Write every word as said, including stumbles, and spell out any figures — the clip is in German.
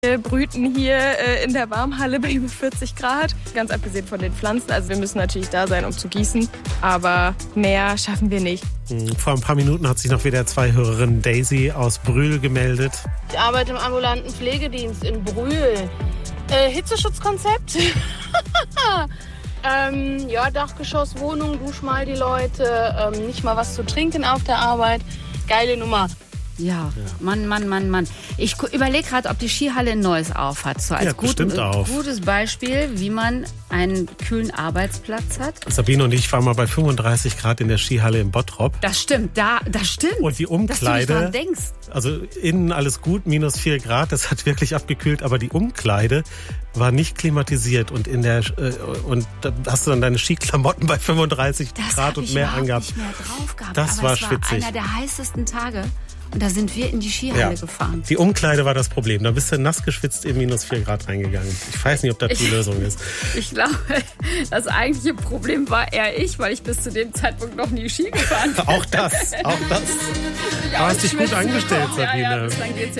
Wir brüten hier äh, in der Warmhalle bei über vierzig Grad, ganz abgesehen von den Pflanzen. Also wir müssen natürlich da sein, um zu gießen, aber mehr schaffen wir nicht. Vor ein paar Minuten hat sich noch wieder zwei Hörerinnen Daisy aus Brühl gemeldet. Ich arbeite im ambulanten Pflegedienst in Brühl. Äh, Hitzeschutzkonzept. ähm, ja, Dachgeschosswohnung, dusch mal die Leute, ähm, nicht mal was zu trinken auf der Arbeit. Geile Nummer. Ja, Mann, Mann, Mann, Mann. Ich überlege gerade, ob die Skihalle ein neues auf hat. So als Ja, gut, bestimmt auf. gutes Beispiel, wie man einen kühlen Arbeitsplatz hat. Sabine und ich waren mal bei fünfunddreißig Grad in der Skihalle in Bottrop. Das stimmt, da, das stimmt. Und die Umkleide, dass du nicht dran denkst. Also innen alles gut, minus vier Grad, das hat wirklich abgekühlt, aber die Umkleide war nicht klimatisiert und in der äh, und da hast du dann deine Skiklamotten bei fünfunddreißig Das Grad hab und ich mehr überhaupt angehabt. nicht mehr drauf gehabt. Das aber war es schwitzig. war einer der heißesten Tage. Und da sind wir in die Skihalle Ja, gefahren. die Umkleide war das Problem. Da bist du nass geschwitzt in minus vier Grad reingegangen. Ich weiß nicht, ob das die Ich- Lösung ist. Ich glaube, das eigentliche Problem war eher ich, weil ich bis zu dem Zeitpunkt noch nie Ski gefahren bin. Auch das, auch das. Du hast dich gut angestellt, Ja, ja, Sabine. bis dann geht's ja